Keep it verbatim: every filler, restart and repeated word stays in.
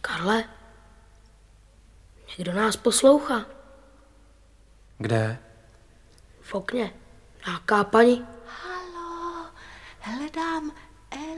Karle, někdo nás poslouchá. Kde? V okně. Nějaká paní. Halo, hledám